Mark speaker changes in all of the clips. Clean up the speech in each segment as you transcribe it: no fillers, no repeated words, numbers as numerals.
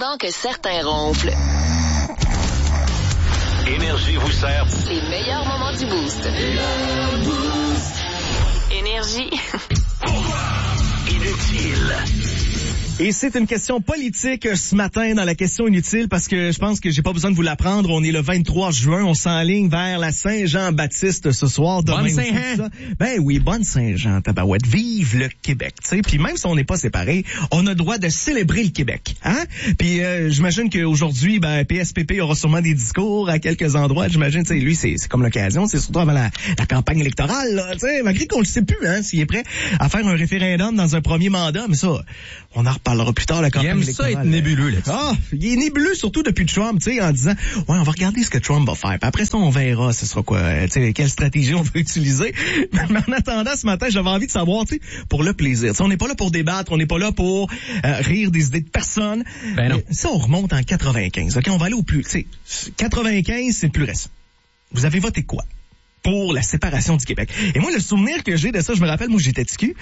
Speaker 1: pendant que certains ronflent.
Speaker 2: Énergie vous sert
Speaker 1: Les meilleurs moments du Boost. Énergie.
Speaker 2: inutile.
Speaker 3: Et c'est une question politique ce matin dans la question inutile parce que je pense que j'ai pas besoin de vous l'apprendre. On est le 23 juin, on s'enligne vers la Saint-Jean-Baptiste ce soir. Demain,
Speaker 4: bonne Saint-Jean!
Speaker 3: Ben oui, bonne Saint-Jean, tabarouette. Vive le Québec, tu sais. Puis même si on n'est pas séparés, on a le droit de célébrer le Québec, hein? Puis j'imagine qu'aujourd'hui, ben PSPP aura sûrement des discours à quelques endroits. J'imagine, tu sais, lui c'est comme l'occasion, c'est surtout avant la campagne électorale, là, tu sais, malgré qu'on le sait plus, hein, s'il est prêt à faire un référendum dans un premier mandat, mais ça, on en reparlera plus tard, la campagne électorale.
Speaker 4: Il aime ça être nébuleux là-dessus.
Speaker 3: Ah, il est nébuleux surtout depuis Trump, tu sais, en disant, ouais, on va regarder ce que Trump va faire. Puis après ça, on verra, ce sera quoi, tu sais, quelle stratégie on veut utiliser. Mais en attendant, ce matin, j'avais envie de savoir, tu sais, pour le plaisir. T'sais, on n'est pas là pour débattre, on n'est pas là pour rire des idées de personne.
Speaker 4: Ben non.
Speaker 3: Ça, on remonte en 95. OK, on va aller au plus, tu sais, 95, c'est le plus récent. Vous avez voté quoi? Pour la séparation du Québec. Et moi, le souvenir que j'ai de ça, je me rappelle, moi, j'étais TQ.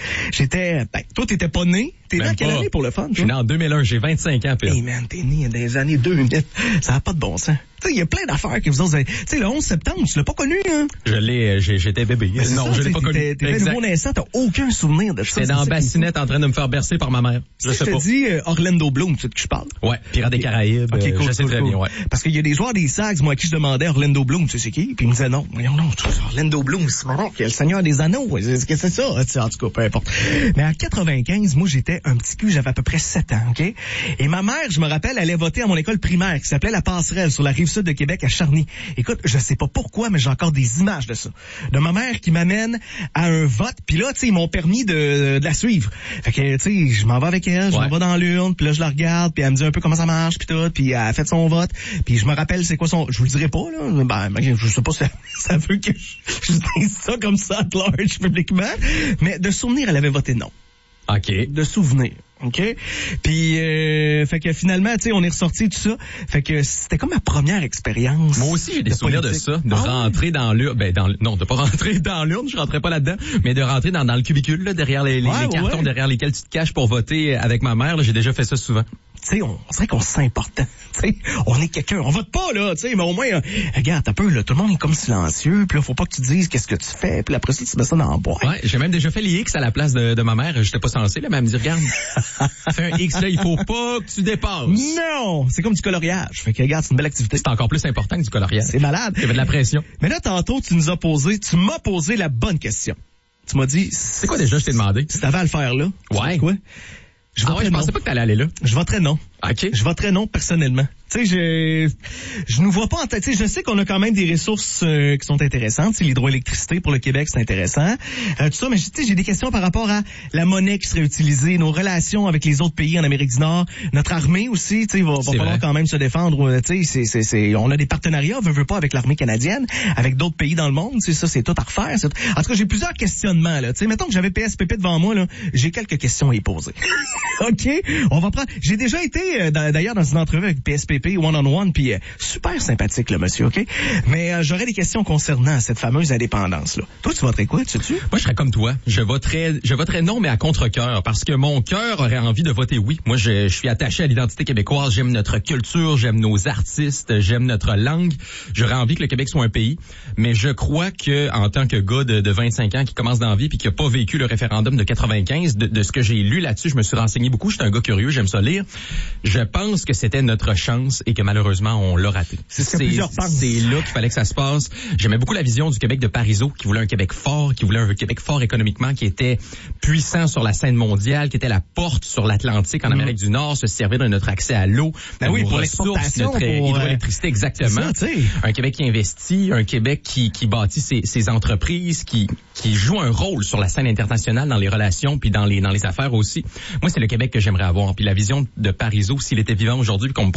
Speaker 3: Toi, t'étais pas né. T'es né en quelle année pour le fun?
Speaker 4: Je suis né en 2001, j'ai 25 ans, Pierre.
Speaker 3: Hey man, t'es né dans les années 2000. Ça n'a pas de bon sens. Tu sais, il y a plein d'affaires que vous autres avez. Tu sais, le 11 septembre, tu l'as pas connu, hein?
Speaker 4: J'étais bébé. Non, je l'ai pas connu.
Speaker 3: T'es nouveau naissant, t'as aucun souvenir de ça.
Speaker 4: J'étais dans la bassinette en train de me faire bercer par ma mère. Je sais pas.
Speaker 3: Je te dis Orlando Bloom, tu sais de qui je parle?
Speaker 4: Ouais, Pirates des Caraïbes.
Speaker 3: Ok, cool,
Speaker 4: je sais très bien, ouais.
Speaker 3: Parce qu'il y a des joueurs des Sags, moi, à qui je demandais Orlando Bloom, tu sais c'est qui? Puis ils me disaient non, Orlando Bloom, c'est marrant, il y a le Seigneur des Anneaux. Qu'est-ce que c'est ça? En tout cas, peu importe. Mais en 95, moi, j'étais un petit cul, j'avais à peu près 7 ans, OK? Et ma mère, je me rappelle, allait voter à mon école primaire qui s'appelait La Passerelle sur la rive sud de Québec à Charny. Écoute, je sais pas pourquoi, mais j'ai encore des images de ça. De ma mère qui m'amène à un vote, puis là, tu sais, ils m'ont permis de la suivre. Fait que, tu sais, je m'en vais avec elle, je m'en vais dans l'urne, puis là, je la regarde, puis elle me dit un peu comment ça marche, puis tout, puis elle a fait son vote, puis je me rappelle c'est quoi son... Je vous le dirai pas, là, ben je sais pas si ça veut que je dise ça comme ça, at large, publiquement, mais de souvenir, elle avait voté non.
Speaker 4: OK.
Speaker 3: De souvenir. OK? Puis, fait que finalement, tu sais, on est ressorti tout ça. Fait que c'était comme ma première expérience.
Speaker 4: Moi aussi, j'ai des souvenirs de ça, de rentrer dans l'urne. Non, de pas rentrer dans l'urne, je rentrais pas là-dedans, mais de rentrer dans le cubicule, là, derrière les cartons, derrière lesquels tu te caches pour voter avec ma mère. Là, j'ai déjà fait ça souvent.
Speaker 3: Tu sais, on dirait qu'on se sent important. Tu sais, on est quelqu'un. On vote pas, là, tu sais, mais au moins, regarde, t'as peu, là, tout le monde est comme silencieux, puis là, faut pas que tu dises qu'est-ce que tu fais, puis après ça, tu mets ça dans le bois.
Speaker 4: Ouais, j'ai même déjà fait les X à la place de ma mère. J'étais pas censé, là, mais elle me dit, regarde, fais un X, là, il faut pas que tu dépasses.
Speaker 3: Non! C'est comme du coloriage. Fait que, regarde, c'est une belle activité.
Speaker 4: C'est encore plus important que du coloriage.
Speaker 3: C'est malade.
Speaker 4: Il y avait de la pression.
Speaker 3: Mais là, tantôt, tu m'as posé la bonne question. Tu m'as dit...
Speaker 4: C'est quoi déjà, je t'ai demandé?
Speaker 3: Si t'avais à le faire là.
Speaker 4: Ouais.
Speaker 3: Quoi?
Speaker 4: Je pensais pas que t'allais aller là.
Speaker 3: Je voterais non.
Speaker 4: OK.
Speaker 3: Je voterais non, personnellement. Tu sais, je nous vois pas en tête. Tu sais, je sais qu'on a quand même des ressources qui sont intéressantes. Tu sais, l'hydroélectricité pour le Québec, c'est intéressant. Tout ça, mais tu sais, j'ai des questions par rapport à la monnaie qui serait utilisée, nos relations avec les autres pays en Amérique du Nord, notre armée aussi. Tu sais, va falloir quand même se défendre. Tu sais, on a des partenariats, veut pas, avec l'armée canadienne, avec d'autres pays dans le monde. Tu sais, ça, c'est tout à refaire. En tout cas, j'ai plusieurs questionnements là. Tu sais, mettons que j'avais PSPP devant moi là, j'ai quelques questions à y poser. OK, on va prendre. J'ai déjà été d'ailleurs dans une entrevue avec PSPP one-on-one, puis super sympathique le monsieur, OK? Mais j'aurais des questions concernant cette fameuse indépendance-là. Toi, tu voterais quoi, tu sais-tu?
Speaker 4: Moi, je serais comme toi. Je voterais non, mais à contre-cœur, parce que mon cœur aurait envie de voter oui. Moi, je suis attaché à l'identité québécoise. J'aime notre culture, j'aime nos artistes, j'aime notre langue. J'aurais envie que le Québec soit un pays. Mais je crois que, en tant que gars de 25 ans qui commence dans la vie puis qui a pas vécu le référendum de 95, de ce que j'ai lu là-dessus, je me suis renseigné beaucoup. J'étais un gars curieux, j'aime ça lire. Je pense que c'était notre chance et que malheureusement, on l'a raté. C'est là qu'il fallait que ça se passe. J'aimais beaucoup la vision du Québec de Parizeau, qui voulait un Québec fort, qui voulait un Québec fort économiquement, qui était puissant sur la scène mondiale, qui était la porte sur l'Atlantique en Amérique du Nord, se servir de notre accès à l'eau,
Speaker 3: ben oui, pour l'exportation,
Speaker 4: notre hydroélectricité, exactement. Ça, un Québec qui investit, un Québec qui bâtit ses entreprises, qui joue un rôle sur la scène internationale dans les relations puis dans les affaires aussi. Moi, c'est le Québec que j'aimerais avoir. Puis la vision de Parizeau, s'il était vivant aujourd'hui, qu'on me proposait la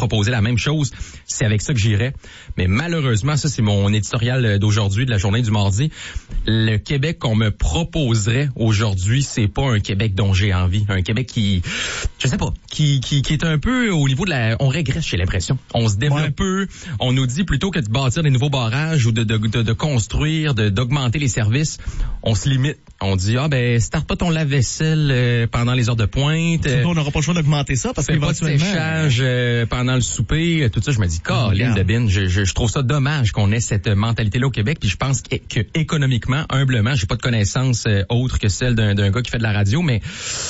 Speaker 4: même chose, c'est avec ça que j'irais. Mais malheureusement, ça c'est mon éditorial d'aujourd'hui, de la journée du mardi. Le Québec qu'on me proposerait aujourd'hui, c'est pas un Québec dont j'ai envie. Un Québec qui, je sais pas, qui est un peu au niveau de la... On régresse, j'ai l'impression. On se développe peu. On nous dit plutôt que de bâtir des nouveaux barrages ou de construire, d'augmenter les services, on se limite. On dit, starte pas ton lave-vaisselle pendant les heures de pointe.
Speaker 3: On n'aura pas le choix d'augmenter ça parce
Speaker 4: fais pas de séchage pendant le souper. Tout ça, je me dis, Caroline de Bin, je trouve ça dommage qu'on ait cette mentalité-là au Québec. Puis je pense que économiquement, humblement, j'ai pas de connaissances autres que celle d'un gars qui fait de la radio, mais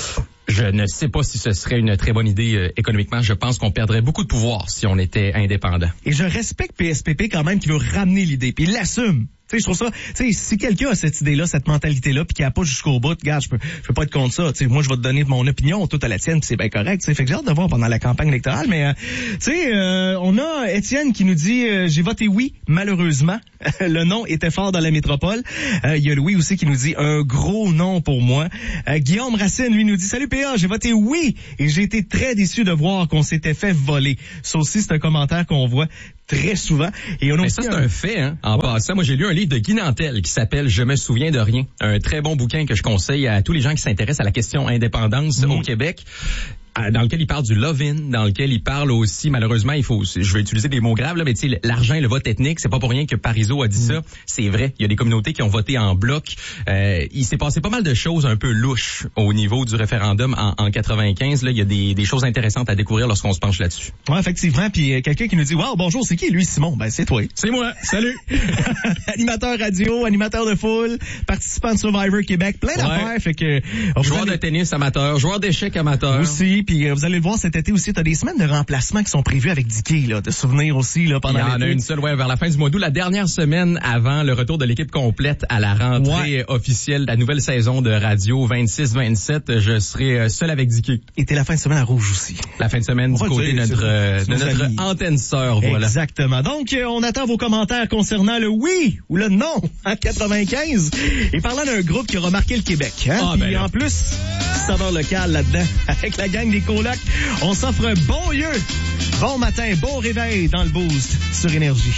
Speaker 4: je ne sais pas si ce serait une très bonne idée économiquement. Je pense qu'on perdrait beaucoup de pouvoir si on était indépendant.
Speaker 3: Et je respecte PSPP quand même qui veut ramener l'idée, puis il l'assume. Tu sais, je trouve ça, tu sais, si quelqu'un a cette idée-là, cette mentalité-là, puis qui a pas jusqu'au bout, regarde, je peux pas être contre ça. Tu sais, moi, je vais te donner mon opinion, toi, t'as la tienne, puis c'est bien correct. Tu sais, fait que j'ai hâte de voir pendant la campagne électorale, mais tu sais, on a Étienne qui nous dit, j'ai voté oui, malheureusement. Le non était fort dans la métropole. Il y a Louis aussi qui nous dit un gros non pour moi. Guillaume Racine, lui, nous dit, salut PA, j'ai voté oui, et j'ai été très déçu de voir qu'on s'était fait voler. Ça aussi, c'est un commentaire qu'on voit très souvent. Et on a aussi
Speaker 4: ça, c'est un fait, hein. En passant, moi, j'ai lu un livre de Guy Nantel qui s'appelle « Je me souviens de rien ». Un très bon bouquin que je conseille à tous les gens qui s'intéressent à la question indépendance au Québec. Dans lequel il parle du love-in, dans lequel il parle aussi, malheureusement, je vais utiliser des mots graves, là, mais tu sais, l'argent et le vote ethnique, c'est pas pour rien que Parizeau a dit ça. C'est vrai. Il y a des communautés qui ont voté en bloc. Il s'est passé pas mal de choses un peu louches au niveau du référendum en 95. Là, il y a des choses intéressantes à découvrir lorsqu'on se penche là-dessus.
Speaker 3: Ouais, effectivement. Puis quelqu'un qui nous dit, wow, bonjour, c'est qui lui, Simon? Ben, c'est toi.
Speaker 4: C'est moi. Salut.
Speaker 3: Animateur radio, animateur de foule, participant de Survivor Québec, plein d'affaires. Fait que,
Speaker 4: joueur de tennis amateur, joueur d'échecs amateur.
Speaker 3: Aussi. Puis vous allez le voir cet été aussi, t'as des semaines de remplacement qui sont prévues avec Dicky, là, de souvenirs aussi là pendant l'été.
Speaker 4: Il y en a une seule, vers la fin du mois d'août, la dernière semaine avant le retour de l'équipe complète à la rentrée officielle de la nouvelle saison de radio 26-27. Je serai seul avec Dicky.
Speaker 3: Et t'es la fin de semaine à Rouge aussi.
Speaker 4: La fin de semaine du côté de notre antenne sœur, voilà.
Speaker 3: Exactement. Donc on attend vos commentaires concernant le oui ou le non en 95. Et parlant d'un groupe qui aura marqué le Québec, hein. Puis en plus, saveur locale là-dedans avec la gang des colocs. On s'offre un bon lieu, bon matin, bon réveil dans le Boost sur Énergie.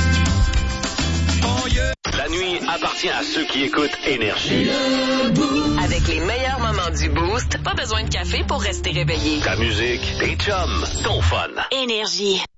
Speaker 2: La nuit appartient à ceux qui écoutent Énergie.
Speaker 1: Avec les meilleurs moments du Boost, pas besoin de café pour rester réveillé.
Speaker 2: Ta musique, tes chums, ton fun.
Speaker 1: Énergie.